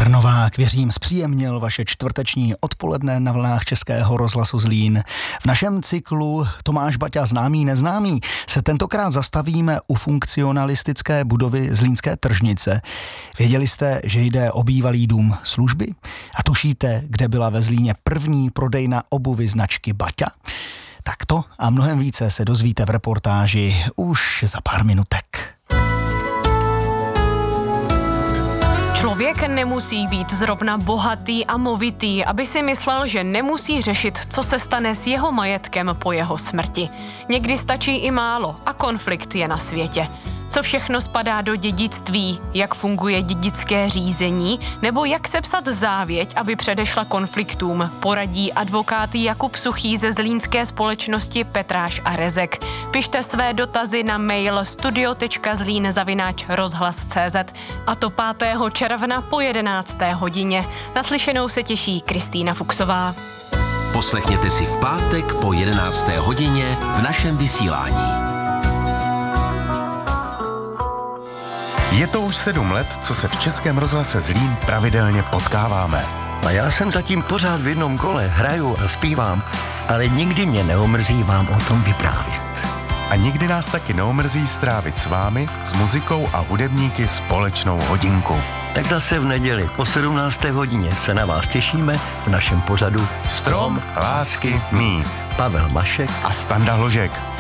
Petr Novák, věřím, zpříjemnil vaše čtvrteční odpoledne na vlnách Českého rozhlasu Zlín. V našem cyklu Tomáš Baťa známý, neznámý se tentokrát zastavíme u funkcionalistické budovy Zlínské tržnice. Věděli jste, že jde o bývalý dům služby? A tušíte, kde byla ve Zlíně první prodejna obuvy značky Baťa? Tak to a mnohem více se dozvíte v reportáži už za pár minutek. Člověk nemusí být zrovna bohatý a movitý, aby si myslel, že nemusí řešit, co se stane s jeho majetkem po jeho smrti. Někdy stačí i málo a konflikt je na světě. Co všechno spadá do dědictví, jak funguje dědické řízení, nebo jak sepsat závěť, aby předešla konfliktům, poradí advokát Jakub Suchý ze zlínské společnosti Petráš a Rezek. Pište své dotazy na mail studio.zlin@rozhlas.cz a to 5. června po 11. hodině. Naslyšenou se těší Kristýna Fuchsová. Poslechněte si v pátek po 11. hodině v našem vysílání. Je to už 7 let, co se v Českém rozhlase Zlín pravidelně potkáváme. A já jsem zatím pořád v jednom kole, hraju a zpívám, ale nikdy mě neomrzí vám o tom vyprávět. A nikdy nás taky neomrzí strávit s vámi, s muzikou a hudebníky společnou hodinku. Tak zase v neděli po 17. hodině se na vás těšíme v našem pořadu Strom lásky mý. Pavel Mašek a Standa Hložek.